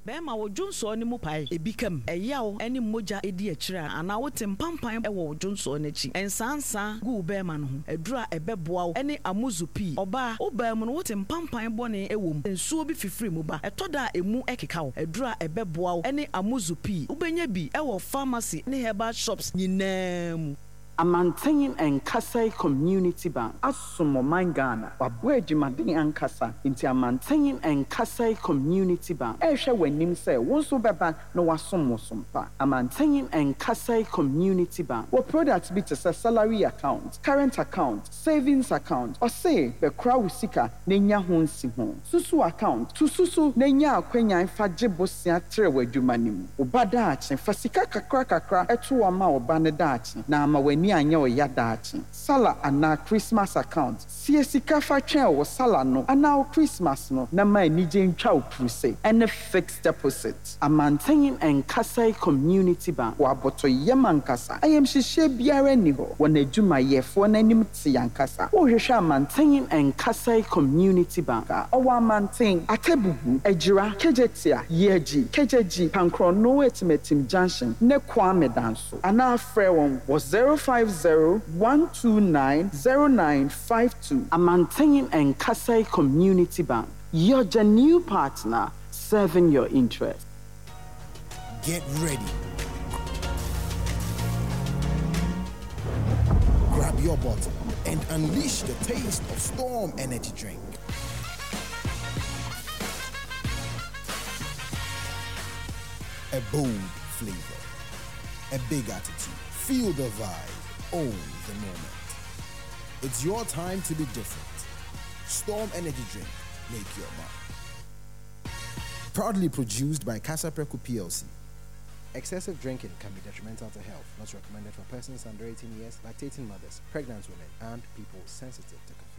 Bema wo Johnson ni mu pai ebikam eyawo eni moja edi akira ana wote mpampan wo Johnson n'achi ensansa gu bema no ho edura ebeboa wo eni amuzupi oba oba mu no wote mpampan bone ewom ensuo bi fifiri mu ba etoda emu ekeka wo edura ebeboa wo eni amuzupi ubenya bi ewo pharmacy ne herbal shops nyinam. Amantenyin Nkasai Community Bank asumo mangana wabwe jumadini ankasa inti Amantenyin Nkasai Community Bank ehwe wanim se wonso beba no wasomo sompa. Amantenyin Nkasai Community Bank wo products bi te salary account, current account, savings account or say be kra wusika nenya ho nsi ho susu account to susu nenya akwanya fa gebosia tre wadwumanim obada ache fasika kakra eto ama oba ne dachi na ama ni anya o yadachi sala ana Christmas account siesika fa twen o sala no ana o Christmas no na ma ni je ntwa o crusade and fixed deposit. Amantenyin Nkasai Community Bank wa boto yemankasa ayem hihye biara ni ho wona adwuma yefo na nim ti yankasa wo hwehwe Amantenyin Nkasai Community Bank o wa Amanten Atebubu Ejira Kejetia Yeji Kejeji Pankrono Etimetim Junction ne Kwame Danso ana frɛ won was 050-129-0952. Amantenyin Nkasai Community Bank, your new partner serving your interest. Get ready. Grab your bottle and unleash the taste of Storm Energy Drink. A bold flavor, a big attitude. Feel the vibe. Own the moment. It's your time to be different. Storm Energy Drink. Make your mark. Proudly produced by Casa Preco PLC. Excessive drinking can be detrimental to health. Not recommended for persons under 18 years, lactating mothers, pregnant women, and people sensitive to caffeine.